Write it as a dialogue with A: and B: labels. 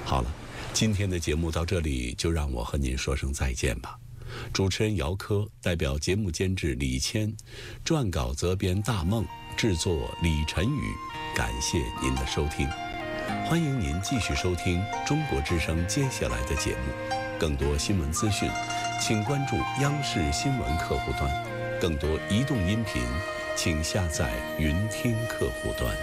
A: 好了，今天的节目到这里就让我和您说声再见吧。主持人姚科，代表节目监制李谦，撰稿责编大梦，制作李晨宇，感谢您的收听。欢迎您继续收听中国之声接下来的节目。更多新闻资讯，请关注央视新闻客户端；更多移动音频，请下载云听客户端。